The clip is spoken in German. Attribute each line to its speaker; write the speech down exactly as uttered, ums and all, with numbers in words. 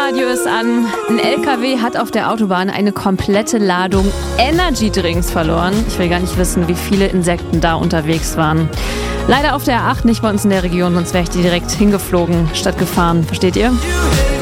Speaker 1: Radio ist an. Ein L K W hat auf der Autobahn eine komplette Ladung Energy-Drinks verloren. Ich will gar nicht wissen, wie viele Insekten da unterwegs waren. Leider auf der A acht, nicht bei uns in der Region, sonst wäre ich die direkt hingeflogen statt gefahren. Versteht ihr?